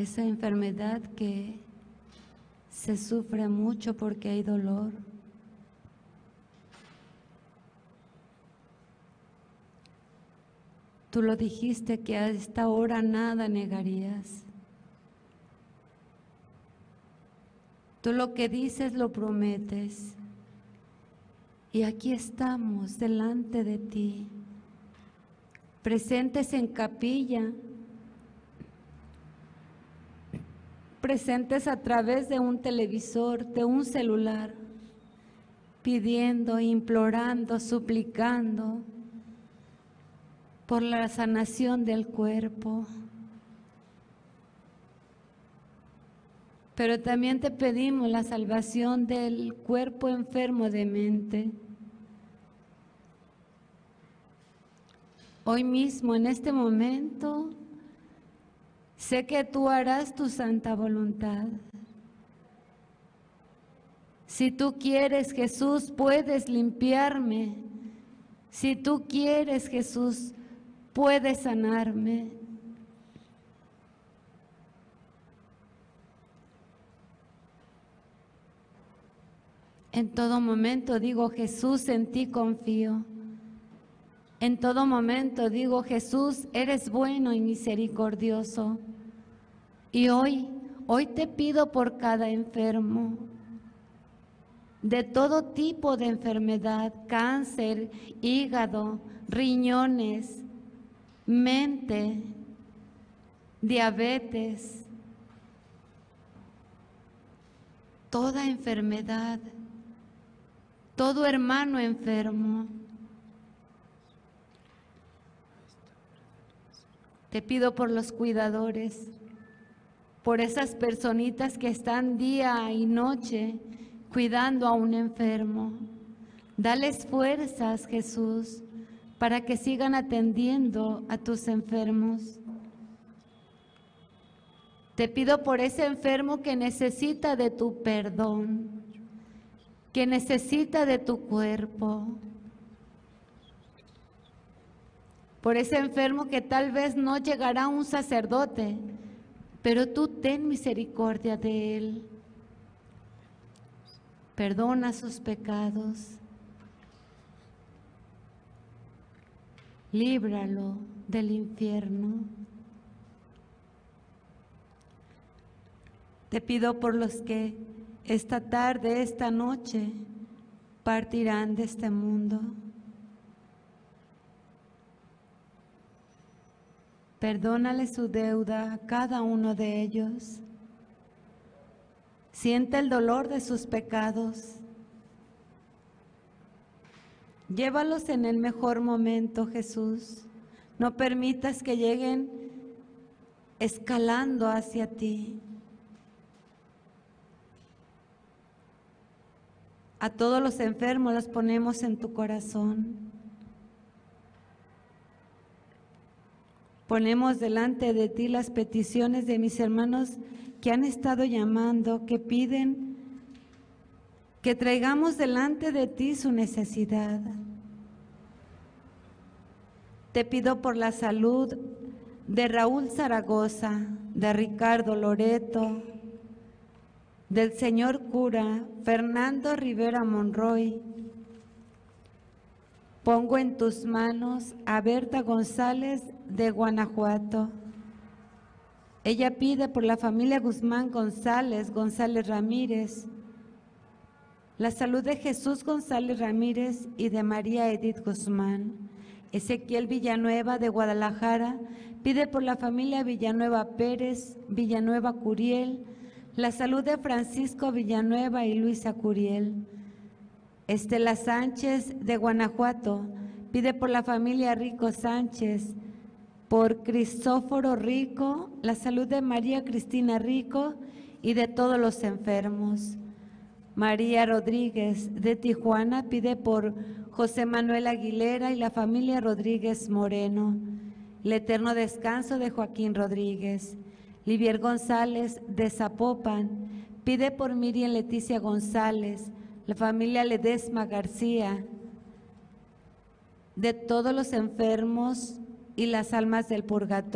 esa enfermedad que se sufre mucho porque hay dolor. Tú lo dijiste que a esta hora nada negarías. Tú lo que dices lo prometes. Y aquí estamos delante de ti, presentes en capilla, presentes a través de un televisor, de un celular, pidiendo, implorando, suplicando por la sanación del cuerpo. Pero también te pedimos la salvación del cuerpo enfermo de mente. Hoy mismo, en este momento, sé que tú harás tu santa voluntad. Si tú quieres, Jesús, puedes limpiarme. Si tú quieres, Jesús, puedes sanarme. En todo momento digo, Jesús, en ti confío. En todo momento digo, Jesús, eres bueno y misericordioso. Y hoy te pido por cada enfermo, de todo tipo de enfermedad, cáncer, hígado, riñones, mente, diabetes, toda enfermedad, todo hermano enfermo. Te pido por los cuidadores, por esas personitas que están día y noche cuidando a un enfermo. Dales fuerzas, Jesús, para que sigan atendiendo a tus enfermos. Te pido por ese enfermo que necesita de tu perdón, que necesita de tu cuerpo, por ese enfermo que tal vez no llegará un sacerdote, pero tú ten misericordia de él. Perdona sus pecados, líbralo del infierno. Te pido por los que esta tarde, esta noche, partirán de este mundo. Perdónale su deuda a cada uno de ellos. Siente el dolor de sus pecados. Llévalos en el mejor momento, Jesús. No permitas que lleguen escalando hacia ti. A todos los enfermos los ponemos en tu corazón. Ponemos delante de ti las peticiones de mis hermanos que han estado llamando, que piden que traigamos delante de ti su necesidad. Te pido por la salud de Raúl Zaragoza, de Ricardo Loreto, del señor cura Fernando Rivera Monroy. Pongo en tus manos a Berta González de Guanajuato. Ella pide por la familia Guzmán González Ramírez, la salud de Jesús González Ramírez y de María Edith Guzmán. Ezequiel Villanueva de Guadalajara pide por la familia Villanueva Pérez, Villanueva Curiel, la salud de Francisco Villanueva y Luisa Curiel. Estela Sánchez de Guanajuato pide por la familia Rico Sánchez, por Cristóforo Rico, la salud de María Cristina Rico y de todos los enfermos. María Rodríguez de Tijuana pide por José Manuel Aguilera y la familia Rodríguez Moreno, el eterno descanso de Joaquín Rodríguez. Livier González de Zapopan pide por Miriam Leticia González, la familia Ledesma García, de todos los enfermos y las almas del purgatorio.